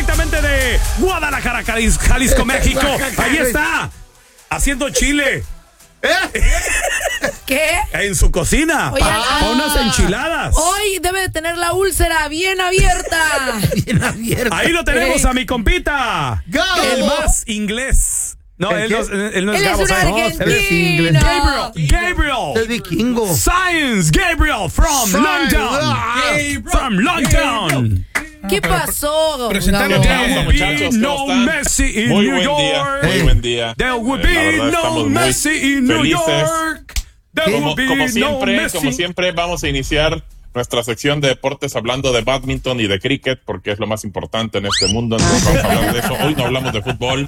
directamente de Guadalajara, Jalisco, México. Ahí está, haciendo chile. ¿Qué? En su cocina. Para unas enchiladas. Hoy debe de tener la úlcera bien abierta. Bien abierta. Ahí lo tenemos a mi compita. Gabo. El más inglés. No, él no es Él Gabo. es un ¿sabes? él es inglés. argentino. Gabriel. El vikingo. Science Gabriel from Science. London. From London. ¿Qué pasó? Presentando Gabo? bien. There will muchachos, be ¿cómo no están? Messi in Muy New buen día, York. muy buen día. There will La be verdad, no estamos muy Messi in New felices. York. There will Como be no siempre, Messi. vamos a iniciar nuestra sección de deportes hablando de badminton y de cricket, porque es lo más importante en este mundo. Entonces vamos a hablar de eso. Hoy no hablamos de fútbol.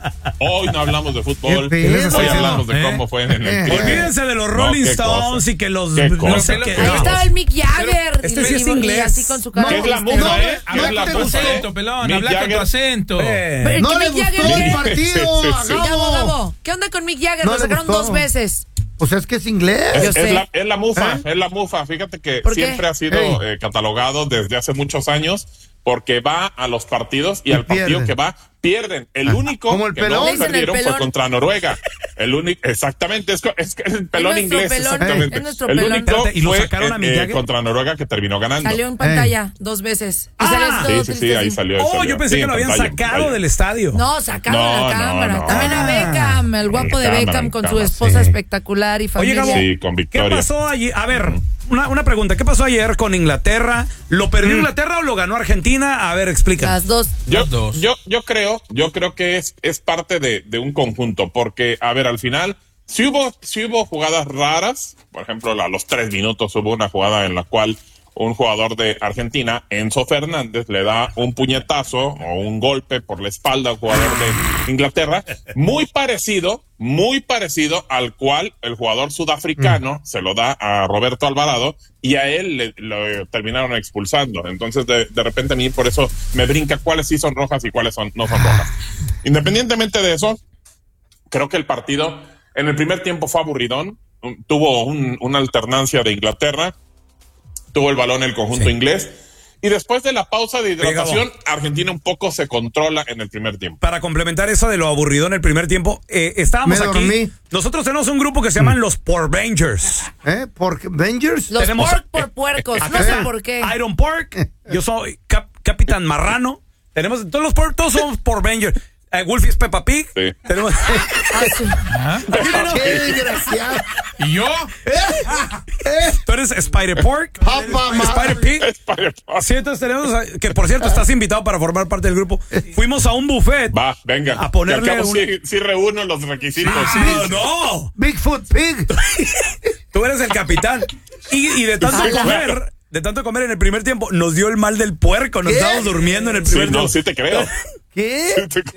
¿Qué pedo? Hoy hablamos de cómo fue en el cricket. Olvídense de los Rolling qué Stones cosa. y que los Qué no cosa. sé qué. Ahí estaba el Mick Jagger. Este sí es inglés. Y así con su cara. ¿Qué es la triste. musa, eh? ¿Qué no es la te musa, gustó, eh? pelón, Mick habla con tu Jagger. acento. Pero el No que le Mick gustó Jagger, el ¿qué? partido. Sí. Gabo, ¿qué onda con Mick Jagger? No Lo le sacaron gustó. 2 veces. Pues es que es inglés. Yo sé. Es la mufa, ¿Eh? es la mufa. Fíjate que ¿Por qué? siempre ha sido catalogado desde hace muchos años porque va a los partidos y al partido pierde. que va, pierden. El único como el que pelón. no Le dicen el perdieron fue pelón. contra Noruega. El único, exactamente, es el pelón nuestro inglés, pelón, exactamente. es nuestro El pelón. único Espérate, ¿y lo fue sacaron a Mick Jagger? contra Noruega que terminó ganando. Salió en pantalla 2 veces. Y salió todo Sí, triste, ahí sí. salió. Oh, yo pensé Sí, que en lo habían pantalla, sacado pantalla. del estadio. No, sacaron No, a la cámara. no. También a Beckham, el guapo de cámara, Beckham en con su cámara, esposa sí. espectacular y Oye, familia. Gabo, Sí, con ¿qué victoria. pasó allí? A ver, una pregunta. ¿Qué pasó ayer con Inglaterra? ¿Lo perdió Inglaterra o lo ganó Argentina? A ver, explica. Las dos. Yo creo que es parte de un conjunto, porque, a ver, al final, si hubo jugadas raras, por ejemplo, a los 3 minutos hubo una jugada en la cual un jugador de Argentina, Enzo Fernández, le da un puñetazo o un golpe por la espalda a un jugador de Inglaterra, muy parecido al cual el jugador sudafricano se lo da a Roberto Alvarado y a él lo terminaron expulsando. Entonces, de repente a mí por eso me brinca cuáles sí son rojas y cuáles no son rojas. Independientemente de eso, creo que el partido en el primer tiempo fue aburridón, tuvo una alternancia de Inglaterra, tuvo el balón el conjunto inglés, y después de la pausa de hidratación, Argentina un poco se controla en el primer tiempo. Para complementar eso de lo aburrido en el primer tiempo, estábamos Me aquí. dormí. Nosotros tenemos un grupo que se llaman los Porvengers. ¿Por qué? ¿Vengers? Los Tenemos- pork por puercos. No sé por qué. Iron Pork. Yo soy Capitán Marrano. Tenemos todos los pork, todos somos Porvengers. Wolfie es Peppa Pig. Sí. Tenemos. ¡Qué desgraciado! ¿Y yo? Tú eres Spider Pork. Papá, Spider Pig. Sí, entonces tenemos, que por cierto estás invitado para formar parte del grupo. Fuimos a un buffet. Va, venga. A ponerle que al cabo un- sí reúno los requisitos. No. Bigfoot Pig. Tú eres el capitán. Y de tanto comer. De tanto comer en el primer tiempo, nos dio el mal del puerco. Nos ¿Qué? estábamos durmiendo en el Sí, primer tiempo. sí te creo. ¿Qué?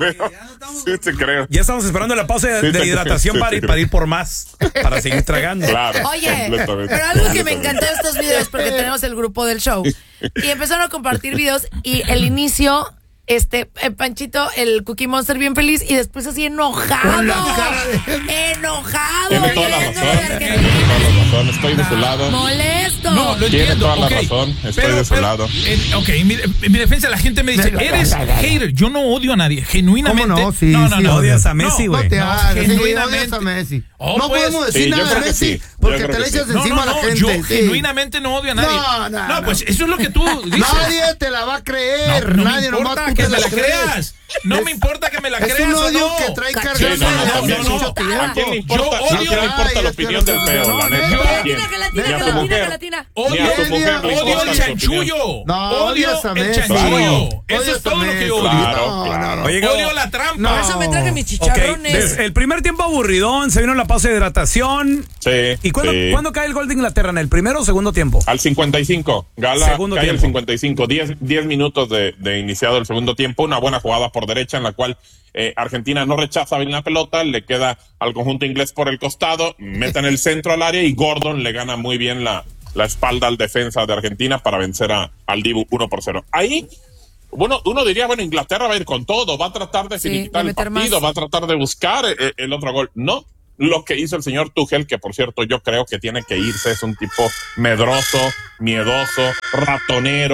Sí te creo. Ya estamos esperando la pausa de Sí, hidratación sí, para ir por más. Para seguir tragando. Claro. Oye, completamente, pero algo que me completamente. encantó de estos videos, porque tenemos el grupo del show, y empezaron a compartir videos, y el inicio, Panchito, el Cookie Monster bien feliz, y después así enojado. Con la cara Enojado. Tiene toda la yendo razón. de Argentina. Tiene toda la razón. Estoy de su lado. Molesto. No, lo Tiene entiendo. toda la ok. razón, estoy de su lado. En mi defensa la gente me dice, eres hater. Yo no odio a nadie, genuinamente. ¿Cómo no? Sí, no, sí, odias a Messi, no, güey. No te no, hagas, sí, genuinamente. odias a Messi. Oh, no pues, podemos decir sí, yo nada de creo que Messi sí, yo porque creo te le que echas sí. encima a la gente. Yo sí. genuinamente no odio a nadie. No, Pues eso es lo que tú dices. Nadie te la va a creer. No Nadie, me nomás importa tú que te me la crees. creas. No me importa que me la Es creas un o odio no. que trae Sí, cargando no, desde también. hace mucho tiempo. ¿A quién le importa? Yo ¿A quién le odio- importa la opinión del feo? La neta. Yo, ¿A quién? gelatina, Ni a su gelatina, mujer. gelatina. Odio, Ni a su mujer le odio importa el su chanchullo. No, Odio odias a el Messi. chanchullo. Claro. Eso Odias es todo a lo que Messi. odio. Claro, claro. Oye, Gabo, Odio la trampa. No. Por eso me traje mis ok, chicharrones. el primer tiempo aburridón, se vino la pausa de hidratación. Sí. ¿Y cuándo cae el gol de Inglaterra? ¿En el primero o segundo tiempo? Al 55, Gala Segundo cae al tiempo. 55, 10 minutos de iniciado el segundo tiempo, una buena jugada por derecha en la cual Argentina no rechaza bien la pelota, le queda al conjunto inglés por el costado, mete en el centro al área y Gordon le gana muy bien la espalda al defensa de Argentina para vencer al Dibu 1-0. Ahí, bueno, uno diría, Inglaterra va a ir con todo, va a tratar de Sí, finiquitar de el meter partido, más. va a tratar de buscar el otro gol. No, lo que hizo el señor Tuchel, que por cierto yo creo que tiene que irse, es un tipo medroso, miedoso, ratonero,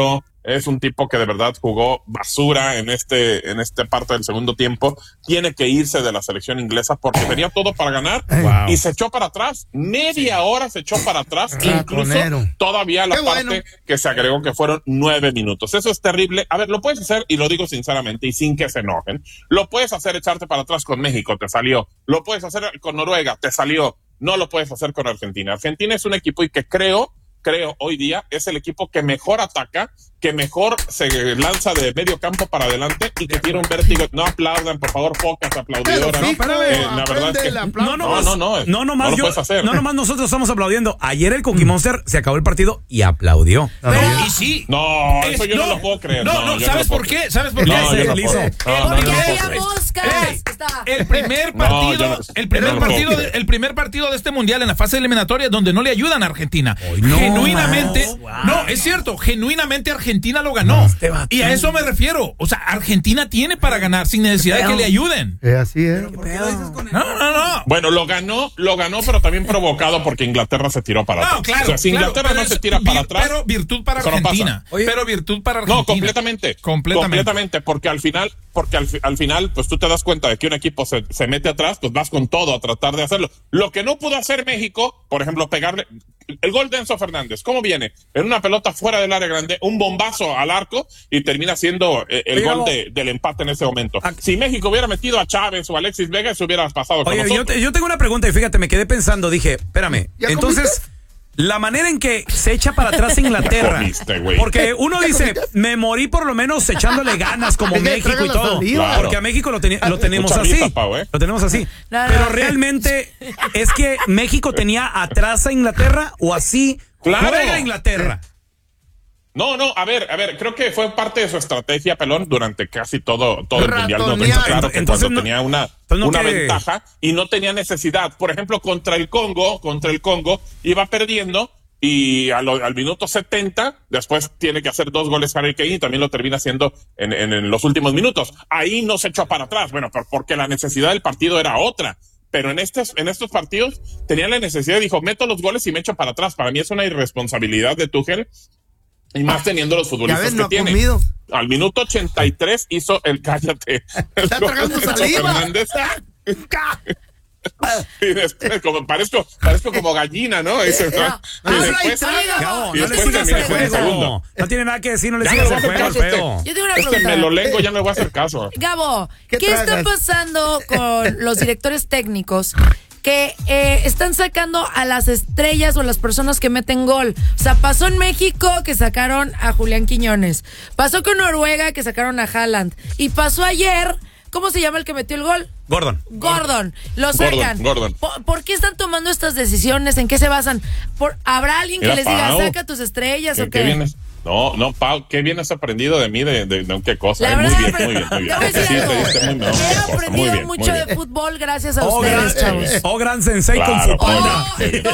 es un tipo que de verdad jugó basura en este parte del segundo tiempo. Tiene que irse de la selección inglesa porque tenía todo para ganar y se echó para atrás. Media hora se echó para atrás, incluso todavía la parte que se agregó que fueron 9 minutos. Eso es terrible. A ver, lo puedes hacer, y lo digo sinceramente y sin que se enojen, lo puedes hacer echarte para atrás con México, te salió. Lo puedes hacer con Noruega, te salió. No lo puedes hacer con Argentina. Argentina es un equipo y que creo hoy día es el equipo que mejor ataca, que mejor se lanza de medio campo para adelante y que tiene un vértigo. No aplaudan, por favor, pocas aplaudidoras. La verdad es que no nomás lo puedes hacer. No nomás nosotros estamos aplaudiendo. Ayer el Cookie Monster se acabó el partido y aplaudió. Y sí. No, eso yo no lo puedo creer. No, ¿sabes por qué? ¿Sabes por qué? Porque había moscas. El primer partido de este mundial en la fase eliminatoria donde no le ayudan a Argentina. Genuinamente, no, es cierto, genuinamente Argentina lo ganó. Y a eso me refiero. O sea, Argentina tiene para ganar sin necesidad de que le ayuden. Así es. No. Bueno, lo ganó, pero también provocado porque Inglaterra se tiró para atrás. Claro, o sea, si Inglaterra no se tira para atrás. Pero virtud para Argentina. No, completamente, porque al final, pues tú te das cuenta de que un equipo se mete atrás, pues vas con todo a tratar de hacerlo. Lo que no pudo hacer México, por ejemplo, pegarle el gol de Enzo Fernández, ¿cómo viene? En una pelota fuera del área grande, un bombazo al arco y termina siendo el gol del empate en ese momento. Si México hubiera metido a Chávez o a Alexis Vega, se hubiera pasado con nosotros. Yo tengo una pregunta y fíjate, me quedé pensando, dije, espérame, entonces la manera en que se echa para atrás Inglaterra, porque uno dice, me morí por lo menos echándole ganas como México y todo, porque a México lo tenemos así, lo tenemos así, pero realmente es que México tenía atrás a Inglaterra o así juega Inglaterra. No, a ver, creo que fue parte de su estrategia, Pelón, durante casi todo el mundial. No tenía claro que entonces cuando tenía una ventaja y no tenía necesidad. Por ejemplo, contra el Congo iba perdiendo y al minuto 70, después tiene que hacer 2 goles Harry Kane y también lo termina haciendo en los últimos minutos. Ahí no se echó para atrás, bueno, porque la necesidad del partido era otra. Pero en estos partidos tenía la necesidad, dijo, meto los goles y me echo para atrás. Para mí es una irresponsabilidad de Tuchel. Y más teniendo los futbolistas que tiene. Comido. Al minuto 83 hizo el cállate. Está tragando saliva. Fernández. Y después, parezco como gallina, ¿no? Y después termina con el segundo. No tiene nada que decir, no le sigas el juego, feo. Yo tengo una pregunta. Me lo lengo, ya no le voy a hacer caso. Gabo, ¿qué está pasando con los directores técnicos que están sacando a las estrellas o a las personas que meten gol? O sea, pasó en México que sacaron a Julián Quiñones, pasó con Noruega que sacaron a Haaland, y pasó ayer, ¿cómo se llama el que metió el gol? Gordon. Lo sacan. Gordon. ¿Por qué están tomando estas decisiones? ¿En qué se basan? ¿Habrá alguien que les diga, saca tus estrellas o qué? No, Pau, qué bien has aprendido de mí, de qué cosa. La verdad, muy bien. Te voy a decir algo. He aprendido mucho de fútbol gracias a ustedes, chavos. Gran sensei con Fu Panda.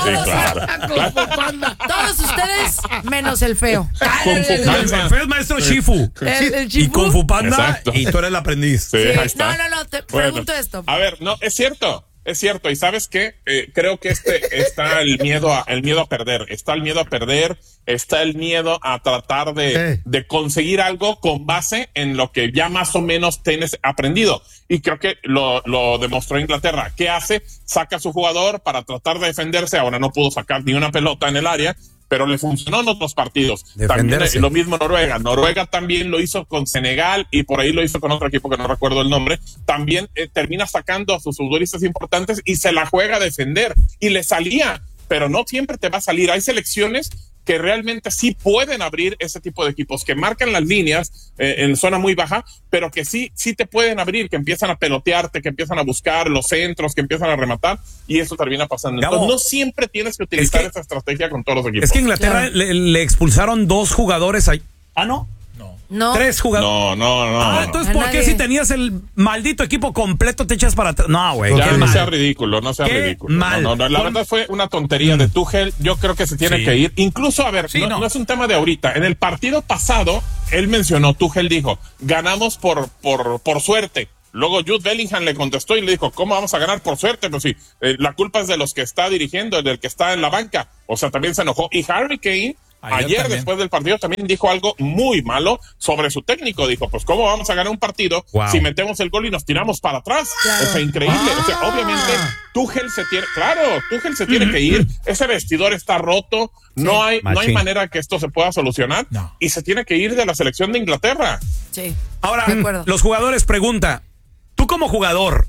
Todos ustedes, menos el feo. El feo es maestro Shifu. El Shifu. Y con Fu Panda, exacto. Y tú eres el aprendiz. Sí, ahí está. No, te pregunto esto. A ver, no, es cierto. ¿Y sabes qué? Creo que está el miedo a perder. Está el miedo a perder, está el miedo a tratar de conseguir algo con base en lo que ya más o menos tienes aprendido. Y creo que lo demostró Inglaterra. ¿Qué hace? Saca a su jugador para tratar de defenderse. Ahora no pudo sacar ni una pelota en el área, pero le funcionó en otros partidos. También lo mismo Noruega. Noruega también lo hizo con Senegal y por ahí lo hizo con otro equipo que no recuerdo el nombre. También termina sacando a sus futbolistas importantes y se la juega a defender. Y le salía, pero no siempre te va a salir. Hay selecciones que realmente sí pueden abrir ese tipo de equipos, que marcan las líneas en zona muy baja, pero que sí te pueden abrir, que empiezan a pelotearte, que empiezan a buscar los centros, que empisan a rematar, y eso termina pasando. Entonces, no siempre tienes que utilizar esa estrategia con todos los equipos. Es que Inglaterra le expulsaron 2 jugadores ahí. No. 3 jugadores. No. Entonces, ¿por qué si tenías el maldito equipo completo te echas para atrás? No, güey. Ya no sea ridículo, no sea ridículo. No, la verdad fue una tontería de Tuchel. Yo creo que se tiene que ir. Incluso, a ver, no es un tema de ahorita. En el partido pasado, él mencionó, Tuchel dijo, ganamos por suerte. Luego Jude Bellingham le contestó y le dijo, ¿cómo vamos a ganar por suerte? Pues sí, la culpa es de los que está dirigiendo, del que está en la banca. O sea, también se enojó. Y Harry Kane Ayer después del partido, también dijo algo muy malo sobre su técnico. Dijo, pues, ¿cómo vamos a ganar un partido si metemos el gol y nos tiramos para atrás? Claro. O sea, increíble. O sea, obviamente, Tuchel se tiene que ir. Ese vestidor está roto. Sí. No hay manera que esto se pueda solucionar. No. Y se tiene que ir de la selección de Inglaterra. Sí. Ahora, los jugadores preguntan, tú como jugador,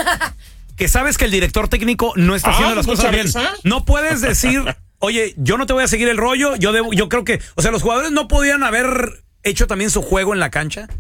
que sabes que el director técnico no está haciendo las cosas bien, no puedes decir... Oye, yo no te voy a seguir el rollo, yo creo que, o sea, los jugadores no podían haber hecho también su juego en la cancha.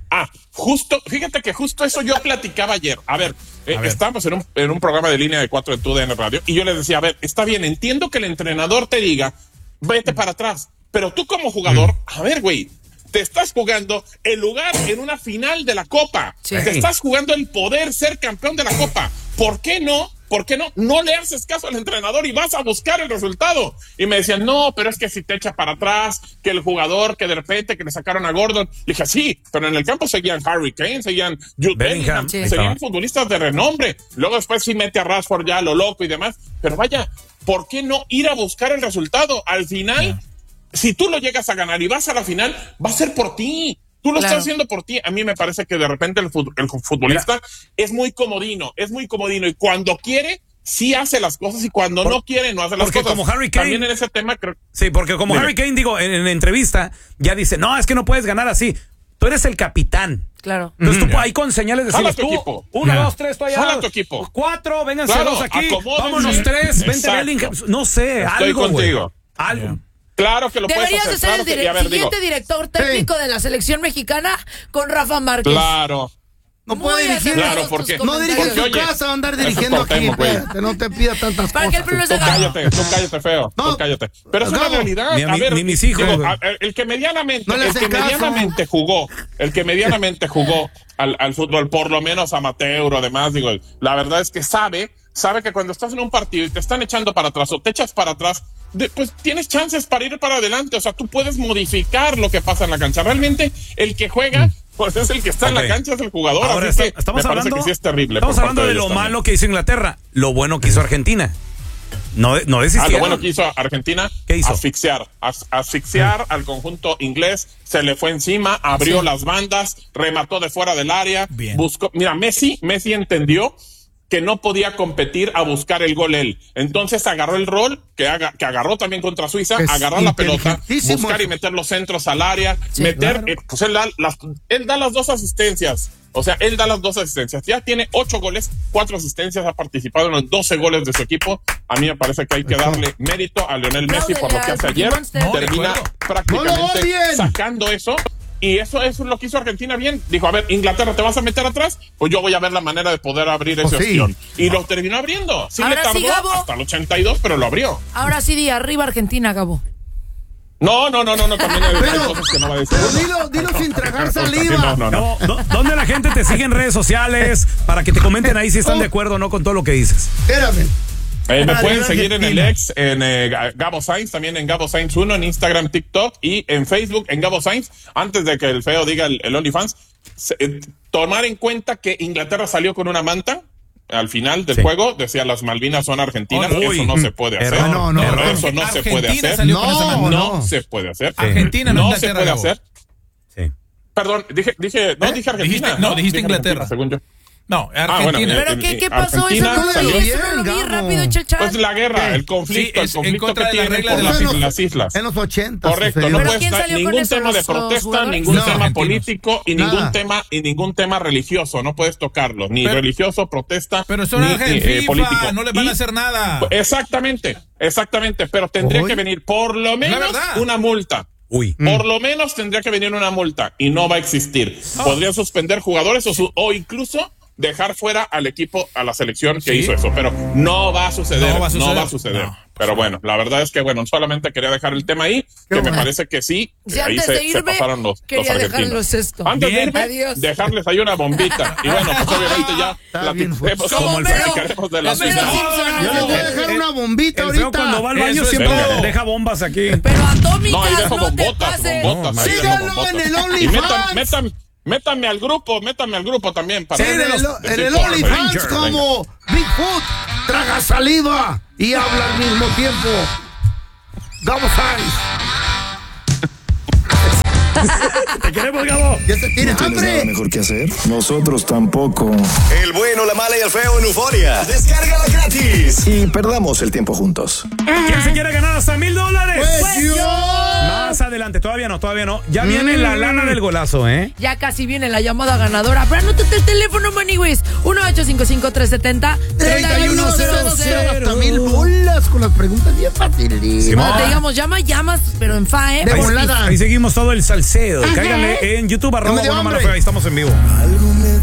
Fíjate que justo eso yo platicaba ayer. A ver. Estábamos en un programa de línea de 4 de TUDN Radio y yo les decía, a ver, está bien, entiendo que el entrenador te diga, vete para atrás, pero tú como jugador, a ver, güey, te estás jugando el lugar en una final de la Copa. Sí. Te estás jugando el poder ser campeón de la Copa. ¿Por qué no le haces caso al entrenador y vas a buscar el resultado? Y me decían, no, pero es que si te echa para atrás, que el jugador, que de repente que le sacaron a Gordon. Le dije, sí, pero en el campo seguían Harry Kane, seguían Jude Bellingham, seguían futbolistas de renombre. Luego después sí mete a Rashford ya a lo loco y demás. Pero vaya, ¿por qué no ir a buscar el resultado? Al final, si tú lo llegas a ganar y vas a la final, va a ser por ti. Tú lo estás haciendo por ti. A mí me parece que de repente el futbolista es muy comodino y cuando quiere sí hace las cosas y cuando no quiere no hace las cosas. Como Harry Kane, también en ese tema creo. Sí, porque como Harry Kane, en entrevista ya dice, no, es que no puedes ganar así. Tú eres el capitán. Claro. Entonces tú ahí con señales decirles, tu equipo. 1, 2, 3, tú allá. Jala tu equipo. 4, vénganse 2 aquí. Vámonos 3, vente Bellingham. No sé, estoy algo, contigo. Algo. Claro que lo puedes hacer. Deberías de ser el siguiente director técnico de la selección mexicana con Rafa Márquez. Claro. No puede dirigir. Claro, porque no dirige su casa, va a andar dirigiendo aquí. Espérate, no te pidas tantas cosas. Tú cállate, feo. Tú cállate. Pero es una realidad. A ver, mis hijos. El que medianamente jugó al fútbol, por lo menos amateur, además, digo, la verdad es que sabe que cuando estás en un partido y te están echando para atrás o te echas para atrás, pues tienes chances para ir para adelante. O sea, tú puedes modificar lo que pasa en la cancha. Realmente, el que juega, pues es el que está en la cancha, es el jugador. Ahora así que me parece que sí es terrible. Estamos hablando de lo malo que hizo Inglaterra, lo bueno que hizo Argentina. No desistieron. Lo bueno que hizo Argentina, ¿qué hizo? Asfixiar al conjunto inglés, se le fue encima, abrió las bandas, remató de fuera del área, buscó. Mira, Messi entendió que no podía competir a buscar el gol él. Entonces agarró el rol que agarró también contra Suiza, agarrar la pelota, buscar y meter los centros al área, pues él da las 2 asistencias. O sea, él da las 2 asistencias. Ya tiene 8 goles, 4 asistencias, ha participado en los 12 goles de su equipo. A mí me parece que hay que darle mérito a Lionel Messi por lo que hace ayer. Termina prácticamente sacando eso. Y eso es lo que hizo Argentina bien. Dijo, a ver, Inglaterra, ¿te vas a meter atrás? Pues yo voy a ver la manera de poder abrir esa opción. Y lo terminó abriendo. Sí, le tardó hasta el 82, pero lo abrió. Ahora sí, arriba Argentina, Gabo. No, también hay cosas que no va a decir. Dilo sin tragar saliva. No. ¿Dónde la gente te sigue en redes sociales? Para que te comenten ahí si están de acuerdo o no con todo lo que dices. Espérame. Me pueden seguir en el X, en Gabo Sainz, también en Gabo Sainz 1, en Instagram, TikTok y en Facebook, en Gabo Sainz. Antes de que el feo diga el OnlyFans, tomar en cuenta que Inglaterra salió con una manta al final del juego, decía las Malvinas son argentinas. Eso no se puede hacer. Eso no se puede hacer. No se puede hacer. Argentina no se puede hacer. Perdón, dije Argentina. Dijiste Inglaterra. Según yo. No, Argentina. ¿Pero qué pasó? Eso no lo vi rápido, Chachán. Pues la guerra, el conflicto que tienen con las islas. En los 80. Correcto, no puede estar ningún tema de protesta, ningún tema político y ningún tema religioso. No puedes tocarlo, ni religioso, protesta, pero son político. No les van a hacer nada. Exactamente, pero tendría que venir por lo menos una multa. Por lo menos tendría que venir una multa y no va a existir. Podrían suspender jugadores o incluso dejar fuera al equipo, a la selección que hizo eso, pero no va a suceder. No. Pero bueno, la verdad es que solamente quería dejar el tema ahí, que me parece que sí, que ahí se pasaron los argentinos. Antes de irme, dejarles ahí una bombita. Y bueno, pues obviamente ya platicaremos de la final. Yo les voy a dejar una bombita ahorita. Cuando va al baño siempre deja bombas aquí. Pero atómicas, no, ahí dejo bombotas. Síganlo en el OnlyFans. Métanme al grupo también. En el OnlyFans como Bigfoot, traga saliva y habla al mismo tiempo. Gabo Sainz. Te queremos, Gabo. Ya se tiene ¿No tienes hambre. nada mejor que hacer? Nosotros tampoco. El bueno, la mala y el feo en Euforia. Descárgala gratis. Y perdamos el tiempo juntos. ¿Quién se quiere ganar hasta $1,000? Pues yo. Más adelante, todavía no. Ya viene la lana del golazo, ¿eh? Ya casi viene la llamada ganadora. Pero anótate el teléfono, Maniwis. 1-855-370-3100. Hasta 1,000 bolas con las preguntas bien fáciles. Cuando te digamos llamas, pero en fa, ¿eh? De volada. Ahí seguimos todo el salseo. Cáiganle en YouTube, Ya me dio @bueno, mala, hambre. fea. Ahí estamos en vivo.